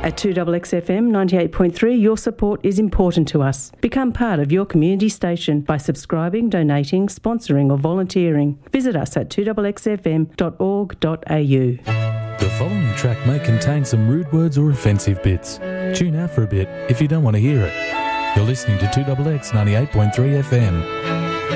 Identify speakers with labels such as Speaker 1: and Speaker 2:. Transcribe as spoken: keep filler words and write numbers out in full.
Speaker 1: At two X X F M ninety-eight point three, your support is important to us. Become part of your community station by subscribing, donating, sponsoring or volunteering. Visit us at two X X F M dot org dot a u.
Speaker 2: The following track may contain some rude words or offensive bits. Tune out for a bit if you don't want to hear it. You're listening to two X X ninety-eight point three F M.